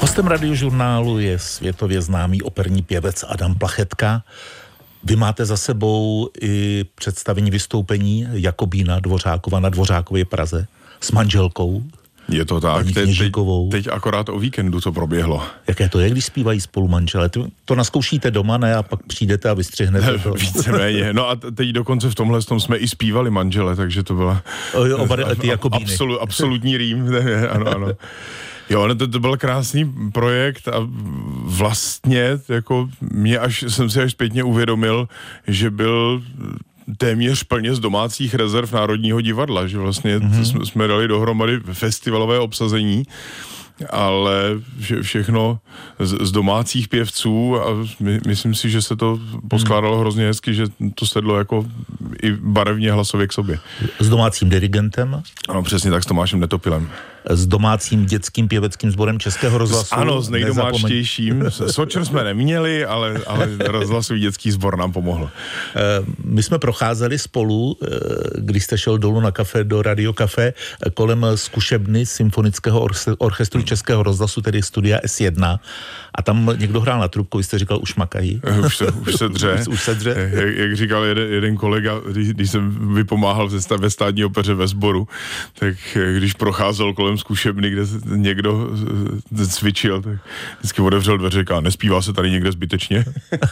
Hostem Radiožurnálu je světově známý operní pěvec Adam Plachetka. Vy máte za sebou i představení vystoupení Jakobína Dvořákova na Dvořákově Praze s manželkou. Je to tak, teď akorát o víkendu to proběhlo. Jaké to je, když zpívají spolu manželé? To naskoušíte doma, ne? A pak přijdete a vystřihnete to. Víceméně. No a teď dokonce v tomhle tom jsme i zpívali manžele, takže to byla ty Jakobíny. Absolutní rým. Ano. Jo, to byl krásný projekt a vlastně jako jsem si až zpětně uvědomil, že byl téměř plně z domácích rezerv Národního divadla, že vlastně jsme dali dohromady festivalové obsazení, ale všechno z domácích pěvců a myslím si, že se to poskládalo hrozně hezky, že to sedlo jako i barevně hlasově k sobě. S domácím dirigentem? Ano, přesně tak, s Tomášem Netopilem. S domácím dětským pěveckým sborem Českého rozhlasu? Ano, s nejdomáčtějším. Sočer jsme neměli, ale rozhlasový dětský sbor nám pomohl. My jsme procházeli spolu, když jste šel dolů na kafe do Radio Café, kolem zkušebny Symfonického orchestru Českého rozhlasu, tedy studia S1, a tam někdo hrál na trubku, vy jste říkal, už makají. Už se dře. Už se dře. Jak říkal jeden kolega, když jsem vypomáhal ve státní opeře ve sboru, tak když procházel kolem zkušebny, kde někdo cvičil, tak vždycky otevřel dveře, říká, nespívá se tady někde zbytečně?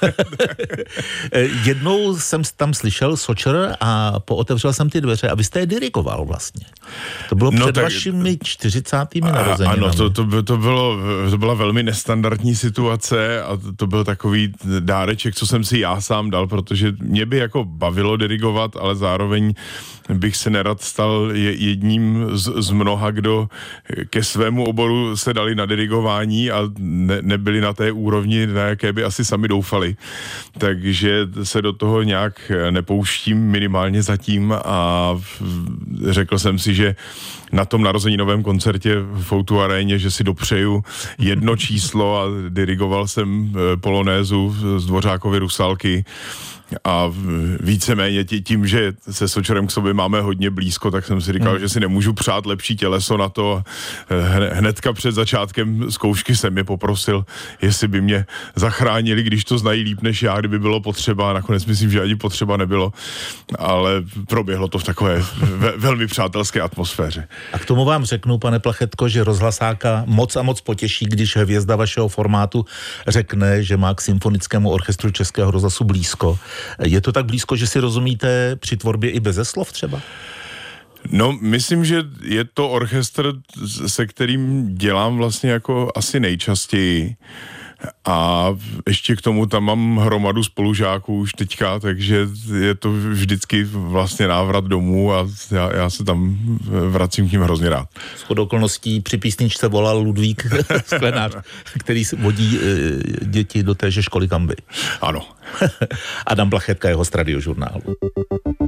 Jednou jsem tam slyšel Sočer a pootevřel jsem ty dveře a vy jste je dirigoval vlastně. To bylo před vašimi 40. narozeninami. Ano, to byla velmi nestandardní situace a to byl takový dáreček, co jsem si já sám dal, protože mě by jako bavilo dirigovat, ale zároveň bych se nerad stal jedním z mnoha, kdo ke svému oboru se dali na dirigování a nebyli na té úrovni, na jaké by asi sami doufali. Takže se do toho nějak nepouštím, minimálně zatím, a řekl jsem si, že na tom narozeninovém koncertě v O2 aréně, že si dopřeju jedno číslo, a dirigoval jsem polonézu z Dvořákovy Rusálky. A víceméně tím, že se Sočerem k sobě máme hodně blízko, tak jsem si říkal, že si nemůžu přát lepší těleso na to. Hnedka před začátkem zkoušky jsem je poprosil, jestli by mě zachránili, když to znají líp než já, kdyby bylo potřeba. Nakonec myslím, že ani potřeba nebylo, ale proběhlo to v takové velmi přátelské atmosféře. A k tomu vám řeknu, pane Plachetko, že rozhlasáka moc a moc potěší, když hvězda vašeho formátu řekne, že má k Symfonickému orchestru Českého rozhlasu blízko. Je to tak blízko, že si rozumíte při tvorbě i beze slov třeba? No, myslím, že je to orchestr, se kterým dělám vlastně jako asi nejčastěji. A ještě k tomu tam mám hromadu spolužáků už teďka, takže je to vždycky vlastně návrat domů a já se tam vracím k ním hrozně rád. Shodou okolností při písničce volal Ludvík Sklenář, který vodí děti do téže školy, kam vy. Ano. Adam Plachetka je host Radiožurnálu.